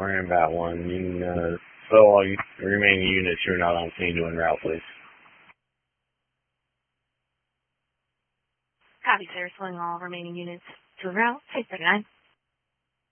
We're in about 1. You can slow all remaining units you're not on scene to en route, please. Copy, sir. Slowing all remaining units to en route. 639.